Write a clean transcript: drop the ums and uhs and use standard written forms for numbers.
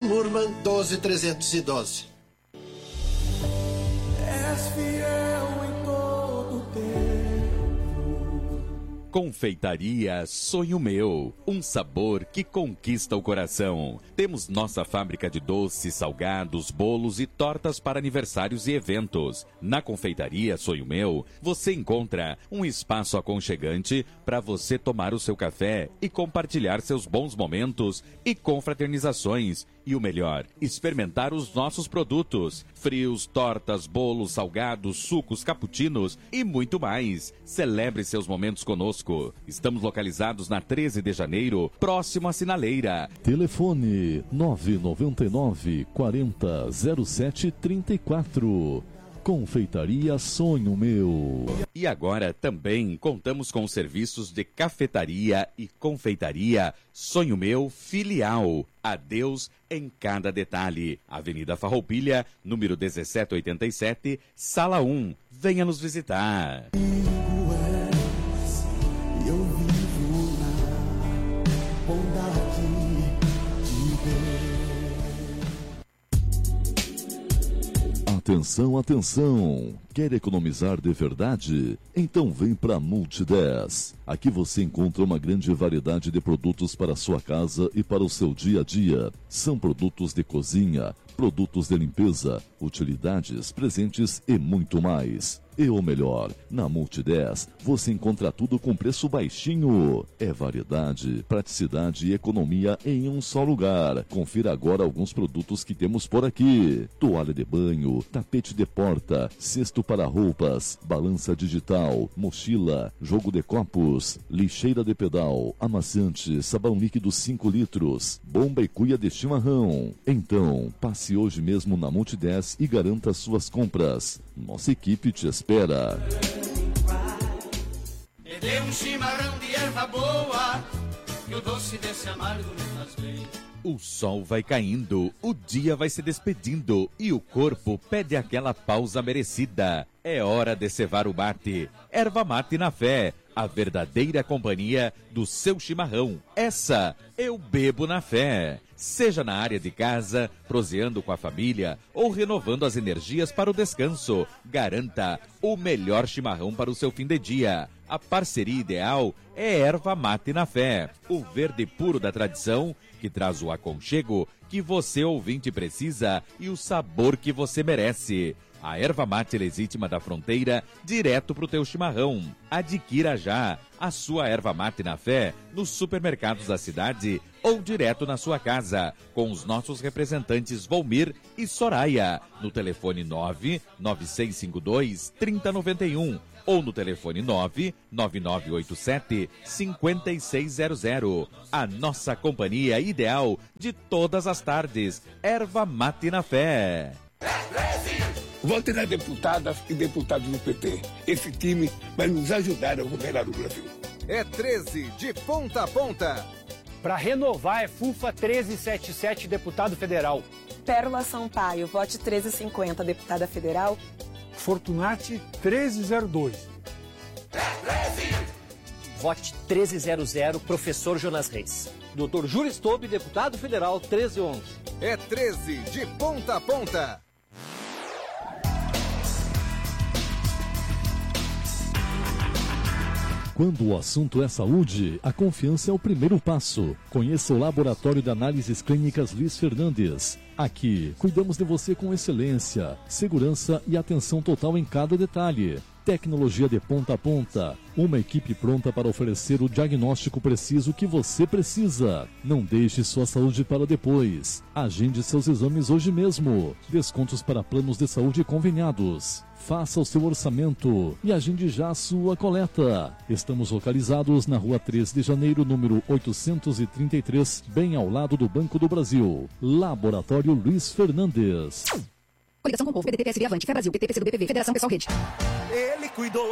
Murman 12312. És fiel em todo tempo. Confeitaria Sonho Meu, um sabor que conquista o coração. Temos nossa fábrica de doces, salgados, bolos e tortas para aniversários e eventos. Na Confeitaria Sonho Meu, você encontra um espaço aconchegante para você tomar o seu café e compartilhar seus bons momentos e confraternizações. E o melhor, experimentar os nossos produtos. Frios, tortas, bolos, salgados, sucos, cappuccinos e muito mais. Celebre seus momentos conosco. Estamos localizados na 13 de janeiro, próximo à Sinaleira. Telefone 999 40 07 34. Confeitaria Sonho Meu. E agora também contamos com os serviços de cafetaria e confeitaria Sonho Meu Filial. Adeus em cada detalhe. Avenida Farroupilha, número 1787, Sala 1. Venha nos visitar. Eu vivo na bondade de Deus. Atenção, atenção! Quer economizar de verdade? Então vem para Multi10. Aqui você encontra uma grande variedade de produtos para a sua casa e para o seu dia a dia. São produtos de cozinha, produtos de limpeza, utilidades, presentes e muito mais. E o melhor, na Multi10 você encontra tudo com preço baixinho. É variedade, praticidade e economia em um só lugar. Confira agora alguns produtos que temos por aqui: toalha de banho, tapete de porta, cesto para roupas, balança digital, mochila, jogo de copos, lixeira de pedal, amaciante, sabão líquido 5 litros, bomba e cuia de chimarrão. Então, passe hoje mesmo na Multi10 e garanta suas compras. Nossa equipe te espera. Me dê um chimarrão de erva boa, que o doce desse amargo me faz bem. O sol vai caindo, o dia vai se despedindo e o corpo pede aquela pausa merecida. É hora de cevar o mate. Erva Mate na Fé, a verdadeira companhia do seu chimarrão. Essa eu bebo na fé. Seja na área de casa, proseando com a família ou renovando as energias para o descanso, garanta o melhor chimarrão para o seu fim de dia. A parceria ideal é Erva Mate na Fé, o verde puro da tradição que traz o aconchego que você, ouvinte, precisa e o sabor que você merece. A erva mate legítima da fronteira, direto pro teu chimarrão. Adquira já a sua erva mate na Fé nos supermercados da cidade ou direto na sua casa, com os nossos representantes Volmir e Soraya, no telefone 99652-3091 ou no telefone 99987-5600. A nossa companhia ideal de todas as tardes. Erva Mate na Fé. Vote na deputada e deputados do PT. Esse time vai nos ajudar a governar o Brasil. É 13 de ponta a ponta. Para renovar é FUFA 1377, deputado federal. Pérola Sampaio, vote 1350, deputada federal. Fortunati 1302. Vote 1300, professor Jonas Reis. Dr. Júlio Stobe, deputado federal 1311. É 13 de ponta a ponta. Quando o assunto é saúde, a confiança é o primeiro passo. Conheça o Laboratório de Análises Clínicas Luiz Fernandes. Aqui, cuidamos de você com excelência, segurança e atenção total em cada detalhe. Tecnologia de ponta a ponta. Uma equipe pronta para oferecer o diagnóstico preciso que você precisa. Não deixe sua saúde para depois. Agende seus exames hoje mesmo. Descontos para planos de saúde conveniados. Faça o seu orçamento e agende já a sua coleta. Estamos localizados na Rua 3 de Janeiro, número 833, bem ao lado do Banco do Brasil. Laboratório Luiz Fernandes. Coligação com o povo, PDT, PSB, Avante, Fé Brasil, PT, PCdoB, PV, Federação Pessoal Rede. Ele cuidou